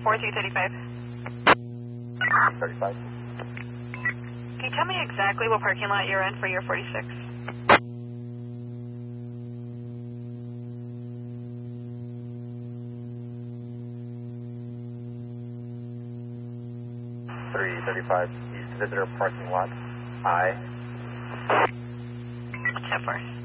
4335. 35. Can you tell me exactly what parking lot you're in for your 46? 335 East Visitor Parking Lot I. 10-4.